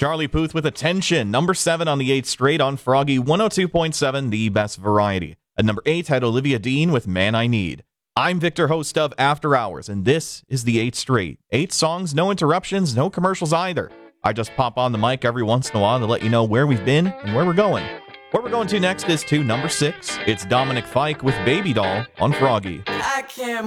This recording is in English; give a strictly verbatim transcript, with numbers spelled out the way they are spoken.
Charlie Puth with Attention, number seven on the eighth straight on Froggy one oh two point seven, the best variety. At number eight had Olivia Dean with Man I Need. I'm Victor, host of After Hours, and this is the eighth straight. Eight songs, no interruptions, no commercials either. I just pop on the mic every once in a while to let you know where we've been and where we're going. Where we're going to next is to number six. It's Dominic Fike with Baby Doll on Froggy. I can't